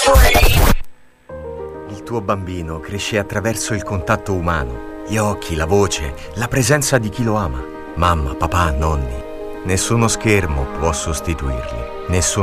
Il tuo bambino cresce attraverso il contatto umano, gli occhi, la voce, la presenza di chi lo ama. Mamma, papà, nonni. Nessuno schermo può sostituirli. Nessun